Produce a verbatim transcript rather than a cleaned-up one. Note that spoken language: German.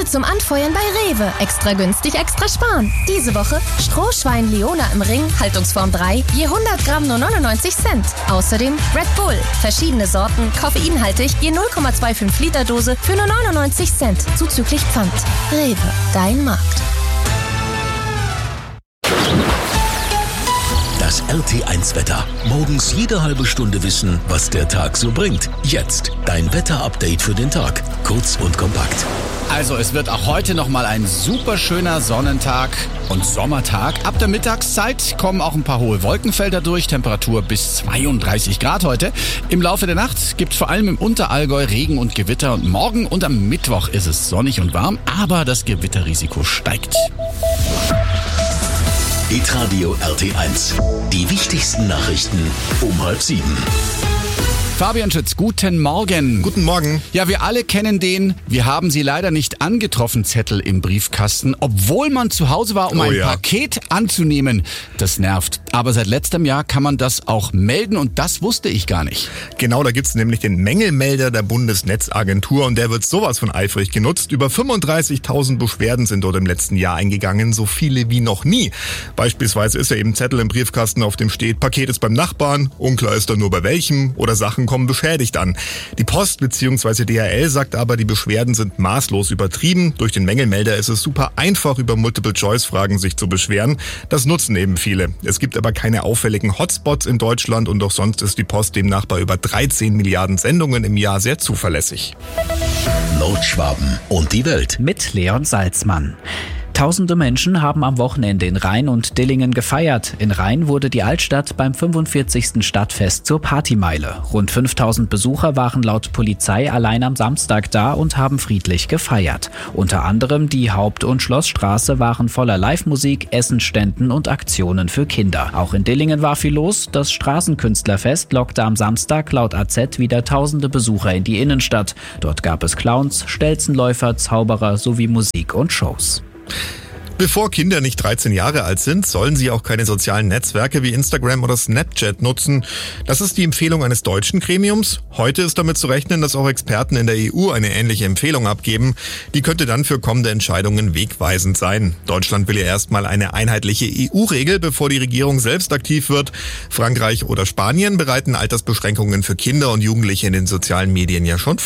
Heute zum Anfeuern bei Rewe. Extra günstig, extra sparen. Diese Woche Strohschwein Leona im Ring, Haltungsform drei, je hundert Gramm nur neunundneunzig Cent. Außerdem Red Bull, verschiedene Sorten, koffeinhaltig, je null Komma fünfundzwanzig Liter Dose für nur neunundneunzig Cent, zuzüglich Pfand. Rewe, dein Markt. Das R T eins Wetter. Morgens jede halbe Stunde wissen, was der Tag so bringt. Jetzt dein Wetterupdate für den Tag. Kurz und kompakt. Also es wird auch heute nochmal ein super schöner Sonnentag und Sommertag. Ab der Mittagszeit kommen auch ein paar hohe Wolkenfelder durch. Temperatur bis zweiunddreißig Grad heute. Im Laufe der Nacht gibt es vor allem im Unterallgäu Regen und Gewitter. Und morgen und am Mittwoch ist es sonnig und warm, aber das Gewitterrisiko steigt. Hitradio R T eins. Die wichtigsten Nachrichten um halb sieben. Fabian Schütz, guten Morgen. Guten Morgen. Ja, wir alle kennen den "Wir haben Sie leider nicht angetroffen" Zettel im Briefkasten, obwohl man zu Hause war, um Oh ein ja. Paket anzunehmen. Das nervt. Aber seit letztem Jahr kann man das auch melden und das wusste ich gar nicht. Genau, da gibt's nämlich den Mängelmelder der Bundesnetzagentur und der wird sowas von eifrig genutzt. Über fünfunddreißigtausend Beschwerden sind dort im letzten Jahr eingegangen, so viele wie noch nie. Beispielsweise ist ja eben ein Zettel im Briefkasten, auf dem steht, Paket ist beim Nachbarn, unklar ist dann nur bei welchem, oder Sachen kommen beschädigt an. Die Post bzw. D H L sagt aber, die Beschwerden sind maßlos übertrieben. Durch den Mängelmelder ist es super einfach, über Multiple-Choice-Fragen sich zu beschweren. Das nutzen eben viele. Es gibt aber keine auffälligen Hotspots in Deutschland und auch sonst ist die Post demnach bei über dreizehn Milliarden Sendungen im Jahr sehr zuverlässig. Nordschwaben und die Welt. Mit Leon Salzmann. Tausende Menschen haben am Wochenende in Rhein und Dillingen gefeiert. In Rhein wurde die Altstadt beim fünfundvierzigsten Stadtfest zur Partymeile. Rund fünftausend Besucher waren laut Polizei allein am Samstag da und haben friedlich gefeiert. Unter anderem die Haupt- und Schlossstraße waren voller Live-Musik, Essensständen und Aktionen für Kinder. Auch in Dillingen war viel los. Das Straßenkünstlerfest lockte am Samstag laut A Z wieder tausende Besucher in die Innenstadt. Dort gab es Clowns, Stelzenläufer, Zauberer sowie Musik und Shows. Bevor Kinder nicht dreizehn Jahre alt sind, sollen sie auch keine sozialen Netzwerke wie Instagram oder Snapchat nutzen. Das ist die Empfehlung eines deutschen Gremiums. Heute ist damit zu rechnen, dass auch Experten in der E U eine ähnliche Empfehlung abgeben. Die könnte dann für kommende Entscheidungen wegweisend sein. Deutschland will ja erstmal eine einheitliche E U-Regel, bevor die Regierung selbst aktiv wird. Frankreich oder Spanien bereiten Altersbeschränkungen für Kinder und Jugendliche in den sozialen Medien ja schon vor.